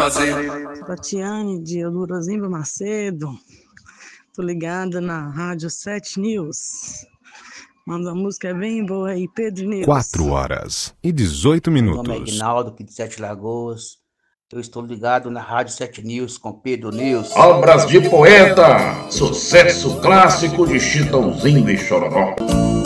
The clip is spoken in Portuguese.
fazer. Tatiane de Eudorosimbo Macedo. Tô ligada na Rádio 7 News. Manda uma música bem boa aí, Pedro News. 4h18. Meu nome é Aguinaldo, aqui de Sete Lagoas. Eu estou ligado na Rádio 7 News com Pedro News. Obras de poeta, sucesso clássico de Chitãozinho e Chororó.